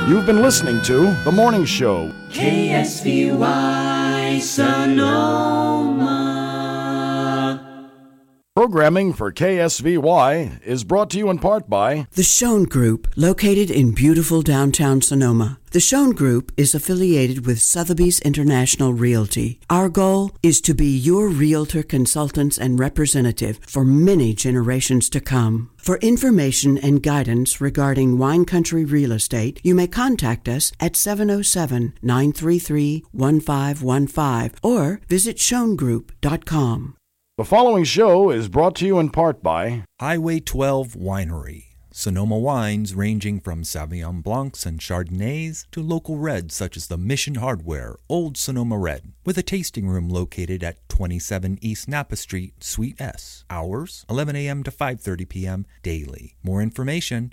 You've been listening to The Morning Show. KSVY Sonoma. Programming for KSVY is brought to you in part by The Schoen Group, located in beautiful downtown Sonoma. The Schoen Group is affiliated with Sotheby's International Realty. Our goal is to be your realtor consultants and representative for many generations to come. For information and guidance regarding wine country real estate, you may contact us at 707-933-1515 or visit schoengroup.com. The following show is brought to you in part by Highway 12 Winery. Sonoma wines ranging from Sauvignon Blancs and Chardonnays to local reds such as the Mission Hardware Old Sonoma Red, with a tasting room located at 27 East Napa Street, Suite S. Hours, 11 a.m. to 5:30 p.m. daily. More information,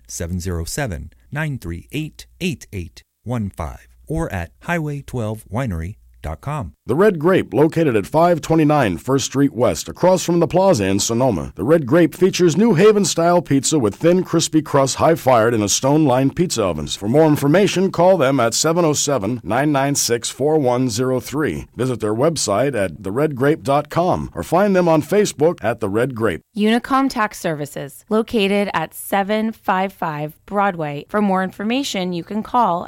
707-938-8815 or at highway12winery.com. The Red Grape, located at 529 First Street West, across from the Plaza in Sonoma. The Red Grape features New Haven-style pizza with thin, crispy crust high-fired in a stone-lined pizza ovens. For more information, call them at 707-996-4103. Visit their website at theredgrape.com or find them on Facebook at The Red Grape. Unicom Tax Services, located at 755 Broadway. For more information, you can call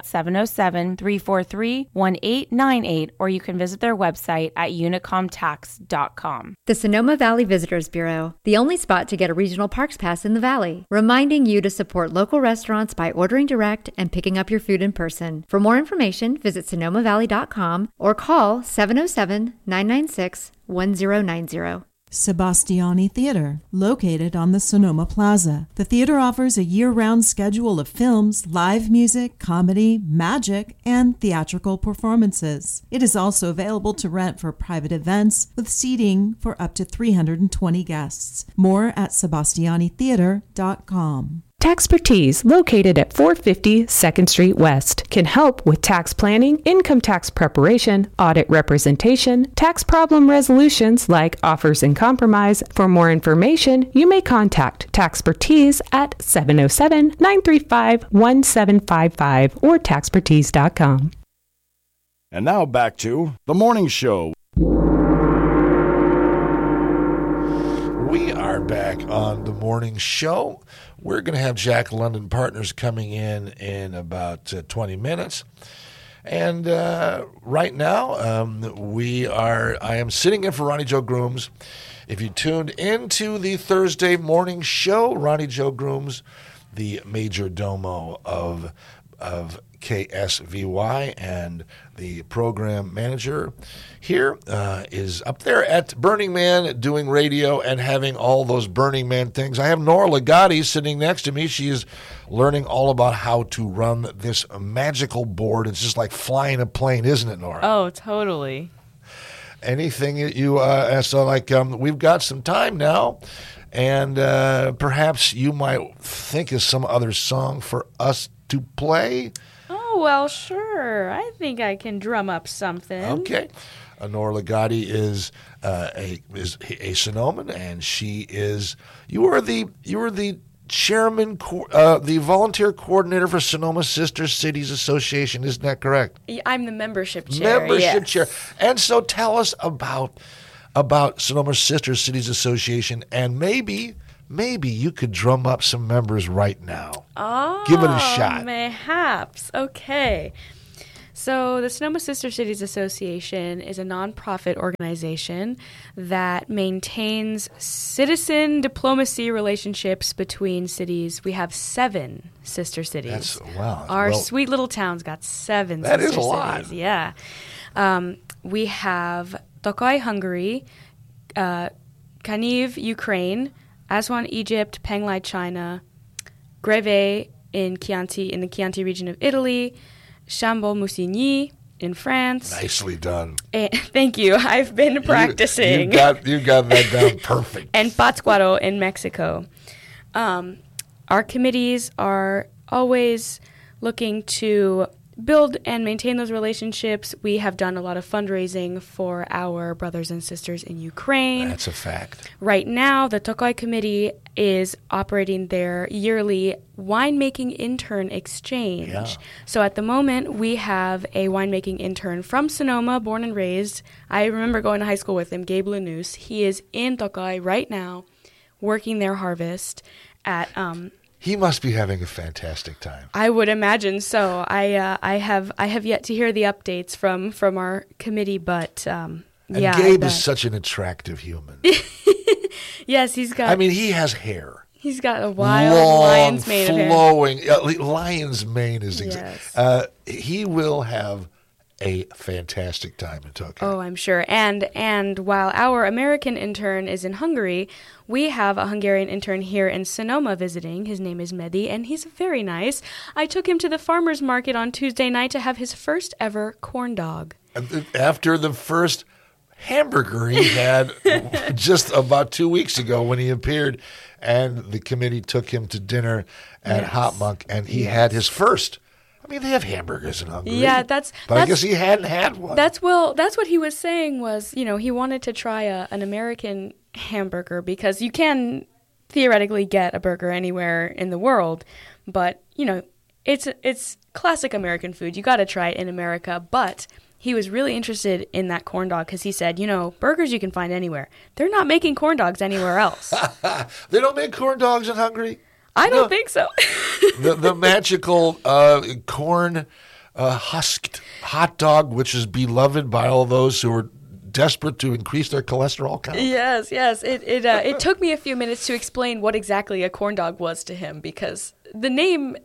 707-343-1898 or you can visit their website at unicomtax.com. The Sonoma Valley Visitors Bureau, the only spot to get a regional parks pass in the Valley, reminding you to support local restaurants by ordering direct and picking up your food in person. For more information, visit sonomavalley.com or call 707-996-1090. Sebastiani Theater, located on the Sonoma Plaza. The theater offers a year-round schedule of films, live music, comedy, magic, and theatrical performances. It is also available to rent for private events with seating for up to 320 guests. More at sebastianitheater.com. Taxpertise, located at 450 2nd Street West, can help with tax planning, income tax preparation, audit representation, tax problem resolutions like offers and compromise. For more information, you may contact Taxpertise at 707-935-1755 or taxpertise.com. And now back to The Morning Show. We are back on The Morning Show. We're going to have Jack London Partners coming in about 20 minutes. And right now, I am sitting in for Ronnie Joe Grooms. If you tuned into the Thursday morning show, Ronnie Joe Grooms, the major domo of KSVY and the program manager here is up there at Burning Man doing radio and having all those Burning Man things. I have Nora Ligotti sitting next to me. She is learning all about how to run this magical board. It's just like flying a plane, isn't it, Nora? Oh, totally. Anything that you we've got some time now, and perhaps you might think of some other song for us to play. Oh, well, sure. I think I can drum up something. Okay. Nora Ligotti is a Sonoman, and she is. You were the chairman, the volunteer coordinator for Sonoma Sister Cities Association. Isn't that correct? I'm the membership chair. Chair. And so, tell us about Sonoma Sister Cities Association, and maybe you could drum up some members right now. Oh, give it a shot. Mayhaps. Okay. So the Sonoma Sister Cities Association is a nonprofit organization that maintains citizen diplomacy relationships between cities. We have 7 sister cities. Our sweet little town's got 7 sister cities. That is a lot. Yeah. We have Tokai, Hungary, Kaniv, Ukraine, Aswan, Egypt, Penglai, China, Greve in the Chianti region of Italy, Chambon-Musigny in France. Nicely done. Thank you. I've been practicing. You got that down perfect. And Pátzcuaro in Mexico. Our committees are always looking to build and maintain those relationships. We have done a lot of fundraising for our brothers and sisters in Ukraine. That's a fact. Right now, the Tokaj Committee is operating their yearly winemaking intern exchange. Yeah. So at the moment, we have a winemaking intern from Sonoma, born and raised. I remember going to high school with him, Gabe Lanous. He is in Tokaj right now, working their harvest at... He must be having a fantastic time. I would imagine so. I have yet to hear the updates from our committee, but And yeah. Gabe is such an attractive human. Yes, he's got. I mean, he has hair. He's got a wild Long, lion's mane of hair. flowing. Lion's mane is Yes. he will have a fantastic time in Tokyo. Oh, I'm sure. And while our American intern is in Hungary, we have a Hungarian intern here in Sonoma visiting. His name is Mehdi, and he's very nice. I took him to the farmer's market on Tuesday night to have his first ever corn dog. After the first hamburger he had just about 2 weeks ago when he appeared, and the committee took him to dinner at Hot Monk, and he had his first. I mean, they have hamburgers in Hungary. Yeah, but I guess he hadn't had one. That's what he was saying was, he wanted to try an American hamburger because you can theoretically get a burger anywhere in the world, but it's classic American food. You got to try it in America, but he was really interested in that corn dog because he said, burgers you can find anywhere. They're not making corn dogs anywhere else. They don't make corn dogs in Hungary? I don't think so. the magical corn husked hot dog, which is beloved by all those who are desperate to increase their cholesterol count. Yes. It took me a few minutes to explain what exactly a corn dog was to him because the name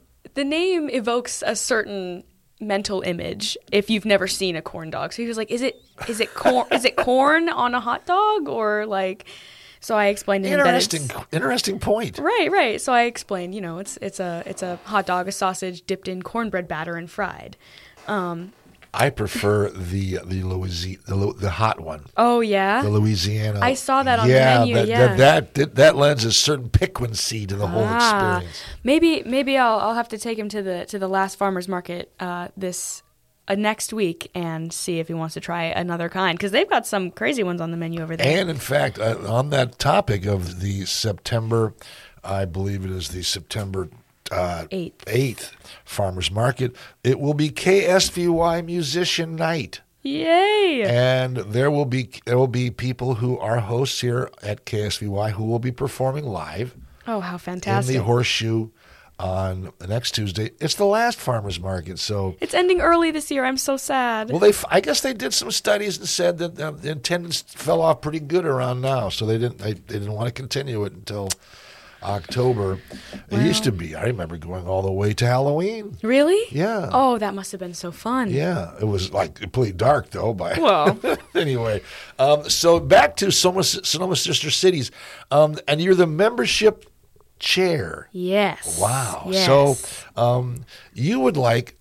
evokes a certain mental image if you've never seen a corn dog. So he was like, "Is it corn? Is it corn on a hot dog or like?" So I explained to him that it's interesting point. Right. So I explained, it's a hot dog, a sausage dipped in cornbread batter and fried. I prefer the hot one. Oh yeah, the Louisiana. I saw that on the menu. That lends a certain piquancy to the whole experience. Maybe I'll have to take him to the last farmers market this next week and see if he wants to try another kind because they've got some crazy ones on the menu over there. And in fact, on that topic of the September, I believe it is the September 8th farmers market, it will be KSVY Musician Night. Yay! And there will be people who are hosts here at KSVY who will be performing live. Oh, how fantastic! In the Horseshoe on next Tuesday. It's the last farmers market, so it's ending early this year. I'm so sad. Well, I guess they did some studies and said that the attendance fell off pretty good around now, so they didn't want to continue it until October. Wow. It used to be. I remember going all the way to Halloween. Really? Yeah. Oh, that must have been so fun. Yeah, it was like completely dark though. Well, anyway, so back to Sonoma Sister Cities, and you're the membership chair. Yes. Wow. Yes. So you would like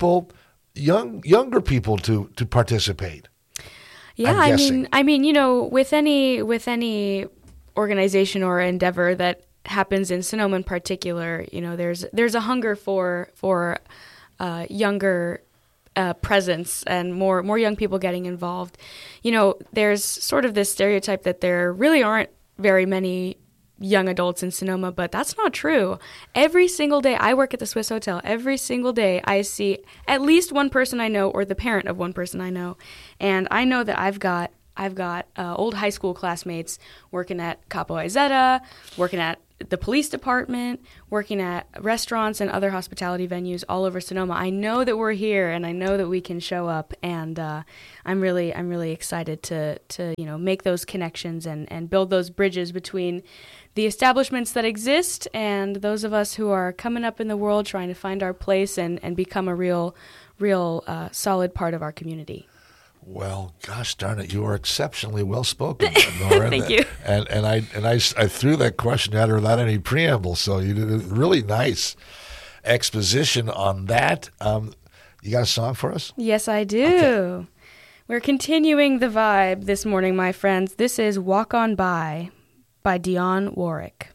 younger people to participate. Yeah, I mean, with any organization or endeavor that happens in Sonoma in particular, there's a hunger for younger presence and more young people getting involved. There's sort of this stereotype that there really aren't very many young adults in Sonoma, but that's not true. Every single day, I work at the Swiss Hotel. Every single day, I see at least one person I know or the parent of one person I know, and I know that I've got old high school classmates working at Capo Izetta, working at the police department, working at restaurants and other hospitality venues all over Sonoma. I know that we're here, and I know that we can show up, and I'm really excited to make those connections and build those bridges between the establishments that exist and those of us who are coming up in the world trying to find our place and become a real solid part of our community. Well, gosh darn it, you are exceptionally well spoken, Nora. Thank you. And I threw that question at her without any preamble, so you did a really nice exposition on that. You got a song for us? Yes, I do. Okay. We're continuing the vibe this morning, my friends. This is Walk On By Dionne Warwick.